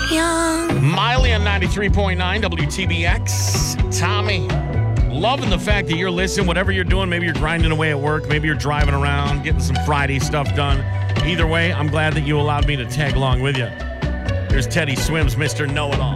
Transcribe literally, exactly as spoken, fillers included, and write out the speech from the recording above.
young. Miley on ninety-three point nine W T B X. Tommy, loving the fact that you're listening, whatever you're doing. Maybe you're grinding away at work. Maybe you're driving around, getting some Friday stuff done. Either way, I'm glad that you allowed me to tag along with you. Here's Teddy Swims, Mister Know-It-All.